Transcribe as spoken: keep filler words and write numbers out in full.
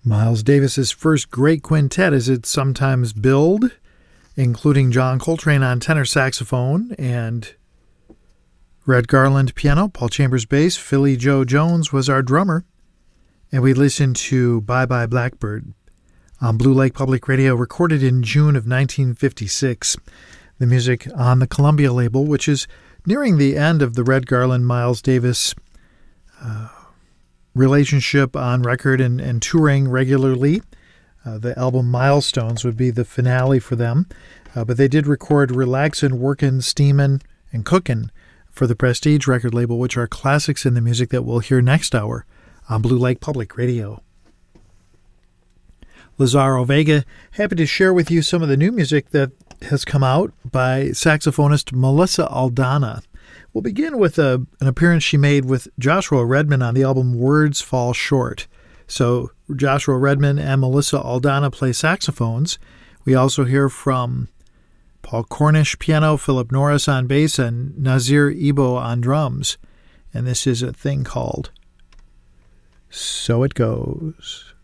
Miles Davis's first great quintet, as it's sometimes billed, including John Coltrane on tenor saxophone and Red Garland piano, Paul Chambers bass, Philly Joe Jones was our drummer, and we listened to Bye Bye Blackbird on Blue Lake Public Radio, recorded in June of nineteen fifty-six. The music on the Columbia label, which is nearing the end of the Red Garland Miles Davis uh, relationship on record and, and touring regularly. Uh, the album Milestones would be the finale for them, uh, but they did record Relaxin', Workin', Steamin', and Cookin' for the Prestige record label, which are classics in the music that we'll hear next hour on Blue Lake Public Radio. Lazaro Vega, happy to share with you some of the new music that has come out by saxophonist Melissa Aldana. We'll begin with a, an appearance she made with Joshua Redman on the album Words Fall Short. So Joshua Redman and Melissa Aldana play saxophones. We also hear from Paul Cornish piano, Philip Norris on bass, and Nazir Ibo on drums. And this is a thing called So It Goes.